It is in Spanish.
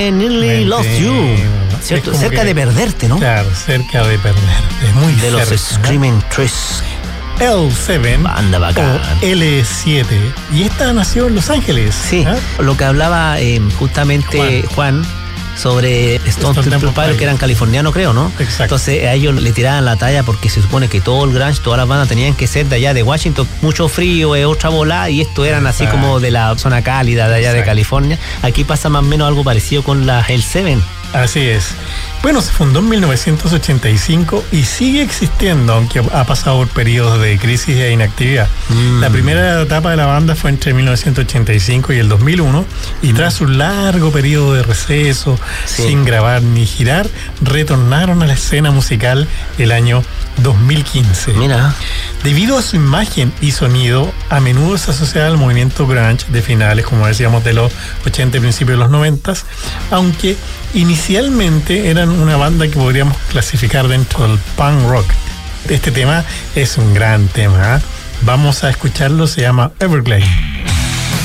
Nearly Lost You, ¿cierto? Cerca de perderte, ¿no? Claro, cerca de perderte. Es muy de cerca, los Screaming Trees. L7 Banda bacán. o L7. Y esta nació en Los Ángeles. Sí, lo que hablaba justamente Juan sobre Stone Temple Pilots, que eran californianos, creo, ¿no? Exacto. Entonces a ellos le tiraban la talla porque se supone que todo el grunge, todas las bandas tenían que ser de allá de Washington, mucho frío, otra volada, y estos eran así como de la zona cálida de allá de California. Aquí pasa más o menos algo parecido con la L7. Así es. Bueno, se fundó en 1985 y sigue existiendo, aunque ha pasado por periodos de crisis e inactividad. La primera etapa de la banda fue entre 1985 y el 2001, y tras un largo periodo de receso, sin grabar ni girar, retornaron a la escena musical el año 2015. Mira. Debido a su imagen y sonido, a menudo se asocia al movimiento grunge de finales, como decíamos, de los 80 y principios de los 90, aunque inicialmente eran una banda que podríamos clasificar dentro del punk rock. Este tema es un gran tema, ¿eh? Vamos a escucharlo, se llama Everglade.